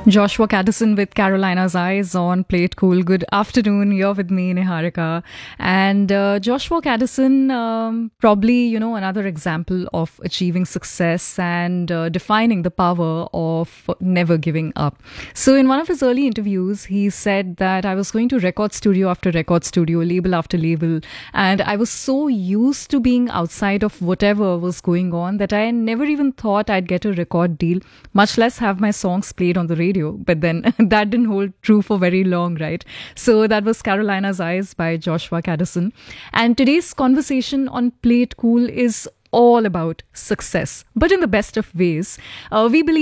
Joshua Caddison with Carolina's Eyes on Play It Cool. Good afternoon. You're with me, Niharika. And Joshua Caddison, probably, another example of achieving success and defining the power of never giving up. So in one of his early interviews, he said that I was going to record studio after record studio, label after label, and I was so used to being outside of whatever was going on that I never even thought I'd get a record deal, much less have my songs played on the radio. But then that didn't hold true for very long, right? So that was Carolina's Eyes by Joshua Caddison. And today's conversation on Play It Cool is all about success, but in the best of ways. We believe